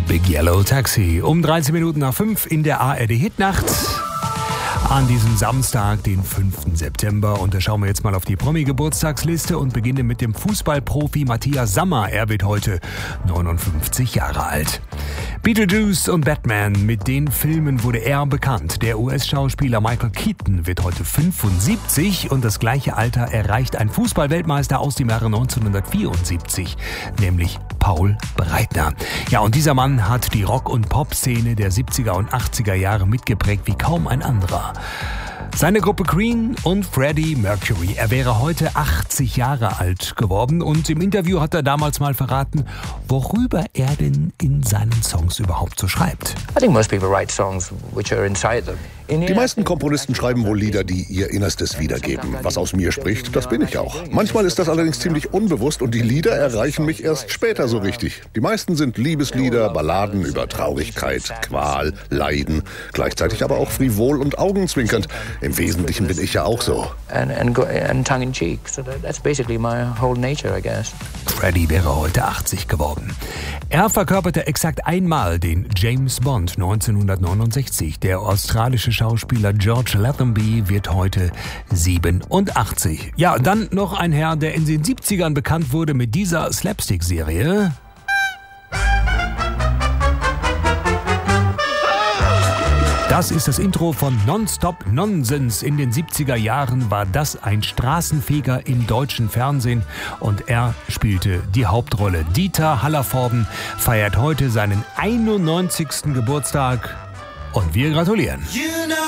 Big Yellow Taxi. Um 13 Minuten nach 5 in der ARD Hitnacht. An diesem Samstag, den 5. September. Und da schauen wir jetzt mal auf die Promi-Geburtstagsliste und beginnen mit dem Fußballprofi Matthias Sammer. Er wird heute 59 Jahre alt. Beetlejuice und Batman, mit den Filmen wurde er bekannt. Der US-Schauspieler Michael Keaton wird heute 75 und das gleiche Alter erreicht ein Fußball-Weltmeister aus dem Jahre 1974, nämlich Paul Breitner. Ja, und dieser Mann hat die Rock- und Pop-Szene der 70er und 80er Jahre mitgeprägt wie kaum ein anderer. Seine Gruppe Queen und Freddie Mercury. Er wäre heute 80 Jahre alt geworden und im Interview hat er damals mal verraten, worüber er denn in seinen Songs überhaupt so schreibt. Die meisten Komponisten schreiben wohl Lieder, die ihr Innerstes wiedergeben. Was aus mir spricht, das bin ich auch. Manchmal ist das allerdings ziemlich unbewusst und die Lieder erreichen mich erst später so richtig. Die meisten sind Liebeslieder, Balladen über Traurigkeit, Qual, Leiden, gleichzeitig aber auch frivol und augenzwinkernd. Im Wesentlichen bin ich ja auch so. And tongue in cheek. So that's basically my whole nature, I guess. Freddie wäre heute 80 geworden. Er verkörperte exakt einmal den James Bond 1969. Der australische Schauspieler George Lazenby wird heute 87. Ja, dann noch ein Herr, der in den 70ern bekannt wurde mit dieser Slapstick-Serie. Das ist das Intro von Non-Stop Nonsense. In den 70er Jahren war das ein Straßenfeger im deutschen Fernsehen und er spielte die Hauptrolle. Dieter Hallervorden feiert heute seinen 91. Geburtstag und wir gratulieren.